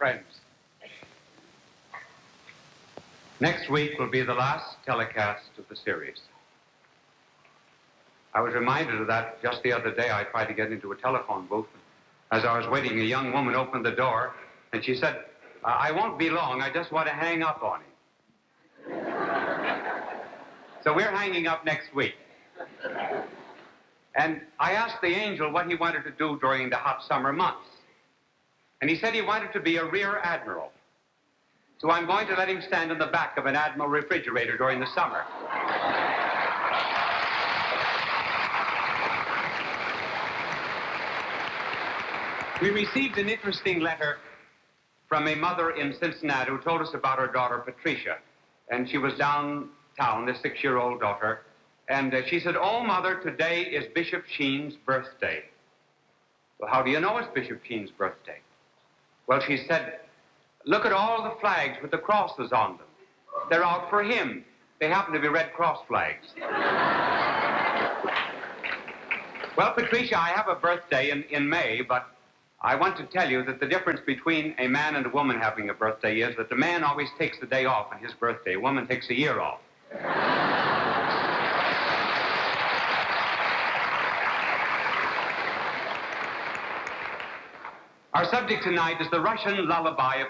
Friends, next week will be the last telecast of the series. I was reminded of that just the other day. I tried to get into a telephone booth. As I was waiting, a young woman opened the door, and she said, I won't be long. I just want to hang up on him. So we're hanging up next week. And I asked the angel what he wanted to do during the hot summer months. And he said he wanted to be a rear admiral. So I'm going to let him stand in the back of an Admiral refrigerator during the summer. We received an interesting letter from a mother in Cincinnati who told us about her daughter, Patricia. And she was downtown, a 6-year-old daughter. And she said, "Oh, Mother, today is Bishop Sheen's birthday." Well, how do you know it's Bishop Sheen's birthday? Well, she said, "Look at all the flags with the crosses on them. They're out for him. They happen to be Red Cross flags." Well, Patricia, I have a birthday in May, but I want to tell you that the difference between a man and a woman having a birthday is that the man always takes the day off on his birthday. A woman takes a year off. Our subject tonight is the Russian lullaby of